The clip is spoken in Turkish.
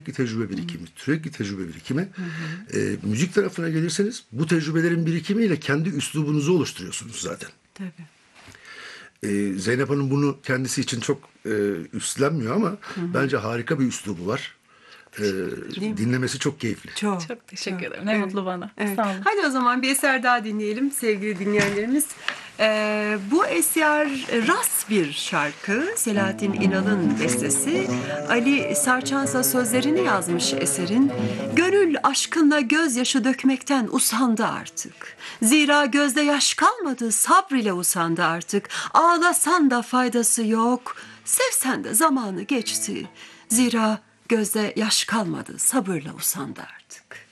tecrübe birikimi, sürekli tecrübe birikimi. Müzik tarafına gelirseniz bu tecrübelerin birikimiyle kendi üslubunuzu oluşturuyorsunuz zaten. Tabii. Zeynep Hanım bunu kendisi için çok üstlenmiyor ama bence harika bir üslubu var. Dinlemesi çok keyifli. Çok teşekkür ederim. Ne mutlu bana. Evet. Sağ olun. Hadi o zaman bir eser daha dinleyelim sevgili dinleyenlerimiz. Bu eser ras bir şarkı. Selahattin İnal'ın bestesi. Ali Sarçansa sözlerini yazmış eserin. Gönül aşkınla gözyaşı dökmekten usandı artık. Zira gözde yaş kalmadı, sabr ile usandı artık. Ağlasan da faydası yok, sevsen de zamanı geçti. Zira gözde yaş kalmadı, sabırla usandı artık.